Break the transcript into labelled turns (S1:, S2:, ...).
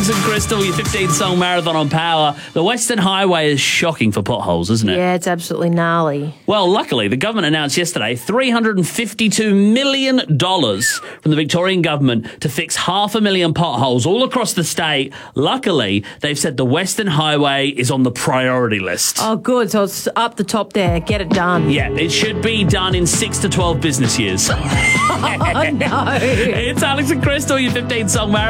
S1: And Crystal, your 15-song marathon on Power. The Western Highway is shocking for potholes, isn't it?
S2: Yeah, it's absolutely gnarly.
S1: Well, luckily, the government announced yesterday $352 million from the Victorian government to fix 500,000 potholes all across the state. Luckily, they've said the Western Highway is on the priority list.
S2: Oh, good. So it's up the top there. Get it done.
S1: Yeah, it should be done in 6 to 12 business years.
S2: Oh, no.
S1: It's Alex and Crystal, your 15-song marathon.